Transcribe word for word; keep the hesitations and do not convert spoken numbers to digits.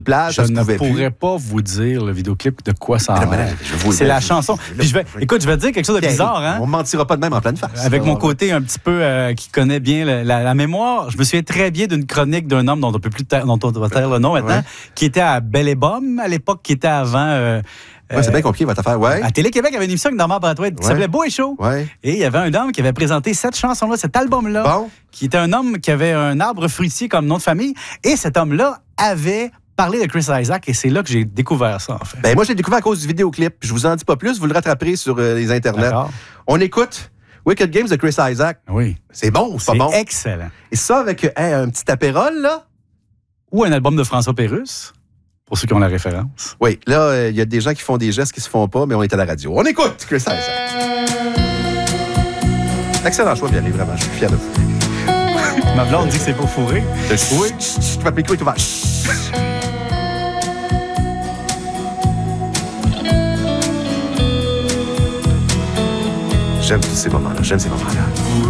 plage, je ça se ne pouvait pourrais plus. pas vous dire le vidéoclip de quoi ça a Mais non, l'air. mais je vous- C'est mais la je- chanson. je- Puis je vais, je- écoute, je vais te dire quelque chose de bizarre, hein? On mentira pas de même en pleine face. Avec Ça, mon on- côté un petit peu euh, qui connaît bien la, la- la mémoire, je me souviens très bien d'une chronique d'un homme dont on peut plus taire, dont on va taire le nom maintenant, Ouais. qui était à Belle et Bomme à l'époque, qui était avant. Euh, Ouais, c'est bien compliqué votre affaire, ouais. À Télé-Québec, il y avait une émission avec Normand Brathwaite qui Ouais. s'appelait Beau et Chaud. Ouais. Et il y avait un homme qui avait présenté cette chanson-là, cet album-là, Bon. qui était un homme qui avait un arbre fruitier comme nom de famille. Et cet homme-là avait parlé de Chris Isaak et c'est là que j'ai découvert ça, en fait. Ben moi, je l'ai découvert à cause du vidéoclip. Je vous en dis pas plus, vous le rattraperez sur euh, les internets. D'accord. On écoute Wicked Games de Chris Isaak. Oui. C'est bon ou c'est C'est pas bon? excellent. Et ça avec hey, un petit apérole, là? Ou un album de François Pérusse, pour ceux qui ont la référence. Oui, là, il euh, y a des gens qui font des gestes qui se font pas, mais on est à la radio. On écoute Chris Isaak. Excellent choix, Pierre, vraiment. Je suis fier de vous. Ma blonde dit que c'est pour fourrer. Oui. Votre micro est ouvert. J'aime tous ces moments-là. J'aime ces moments-là.